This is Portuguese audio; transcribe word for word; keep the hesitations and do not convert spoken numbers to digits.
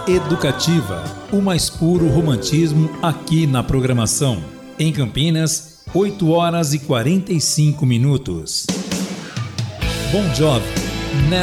Educativa, o mais puro romantismo aqui na programação. Em Campinas, oito horas e quarenta e cinco minutos. Bon Jovi,